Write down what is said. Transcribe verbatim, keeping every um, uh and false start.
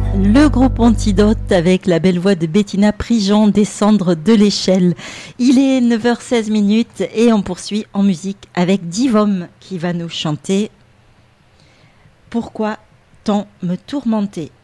Le groupe Antidote avec la belle voix de Bettina Prigent, Descendre de l'échelle. Il est neuf heures seize minutes et on poursuit en musique avec Divom qui va nous chanter Pourquoi tant me tourmenter.